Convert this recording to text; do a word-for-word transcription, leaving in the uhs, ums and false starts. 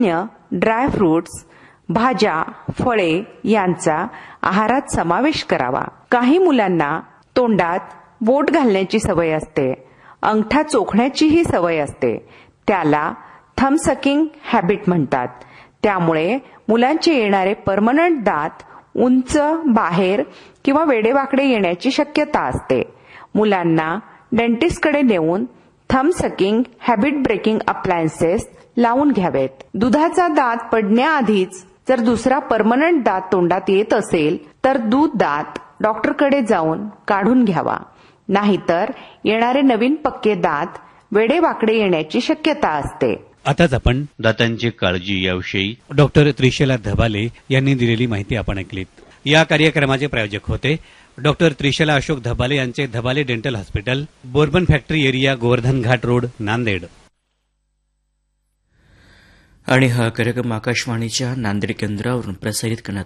Dry fruits, भाज्या, फळे यांचा आहारात समावेश करावा. काही मुलांना तोंडात बोट घालण्याची सवय असते, अंगठा चोखण्याचीही सवय असते. त्याला थंब सकिंग हॅबिट म्हणतात. त्यामुळे मुलांचे येणारे परमनंट दात उंच, बाहेर किंवा वेडेवाकडे येण्याची शक्यता असते. मुलांना डेंटिस्टकडे नेऊन thumb sucking habit breaking appliances लावून घ्यावेत. दुधाचा दात पडण्याआधीच जर दुसरा परमनंट दात तोंडात येत असेल तर दूध दात डॉक्टरकडे जाऊन काढून घ्यावा. नाहीतर येणारे नवीन पक्के दात वेडेवाकडे येण्याची शक्यता असते. आताच आपण दातांची काळजी याविषयी डॉक्टर त्रिशला धबाले यांनी दिलेली माहिती आपण ऐकलीत. या कार्यक्रमाचे प्रायोजक होते डॉक्टर त्रिशला अशोक धबाले यांचे Dhabale dental hospital, Bourbon factory area, Govardhan Ghat road, Nanded. आणि हा कार्यक्रम आकाशवाणीच्या नांदेड केंद्रावरून प्रसारित करण्यात